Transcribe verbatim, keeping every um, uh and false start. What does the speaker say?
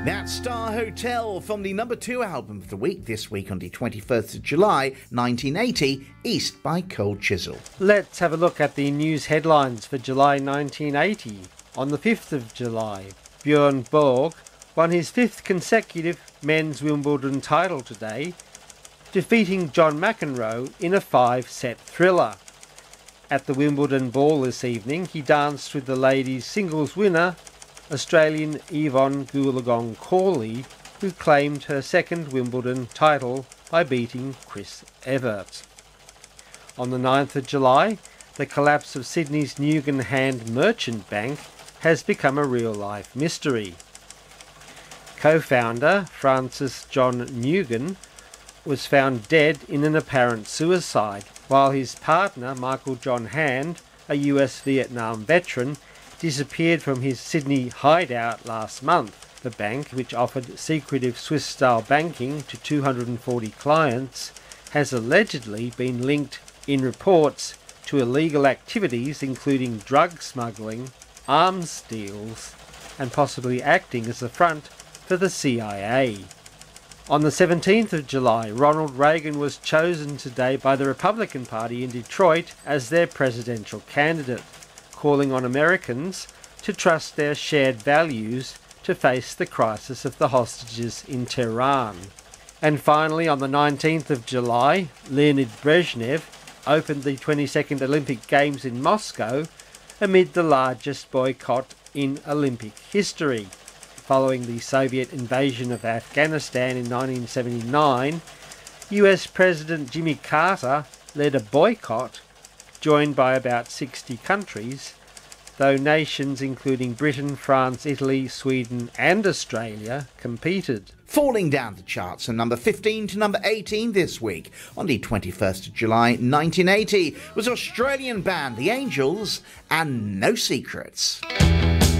That's Star Hotel from the number two album of the week this week on the twenty-first of July nineteen eighty, East by Cold Chisel. Let's have a look at the news headlines for July nineteen eighty. On the fifth of July, Björn Borg won his fifth consecutive men's Wimbledon title today, defeating John McEnroe in a five-set thriller. At the Wimbledon ball this evening, he danced with the ladies' singles winner, Australian Yvonne Goolagong-Cawley, who claimed her second Wimbledon title by beating Chris Evert. On the ninth of July, the collapse of Sydney's Newgan Hand Merchant Bank has become a real-life mystery. Co-founder Francis John Newgan was found dead in an apparent suicide, while his partner Michael John Hand, a U S Vietnam veteran, disappeared from his Sydney hideout last month. The bank, which offered secretive Swiss-style banking to two hundred forty clients, has allegedly been linked in reports to illegal activities including drug smuggling, arms deals, and possibly acting as a front for the C I A. On the seventeenth of July, Ronald Reagan was chosen today by the Republican Party in Detroit as their presidential candidate, calling on Americans to trust their shared values to face the crisis of the hostages in Tehran. And finally, on the nineteenth of July, Leonid Brezhnev opened the twenty-second Olympic Games in Moscow amid the largest boycott in Olympic history. Following the Soviet invasion of Afghanistan in nineteen seventy-nine, U S President Jimmy Carter led a boycott, joined by about sixty countries, though nations including Britain, France, Italy, Sweden and Australia competed. Falling down the charts from number fifteen to number eighteen this week on the twenty-first of July nineteen eighty was Australian band The Angels and No Secrets.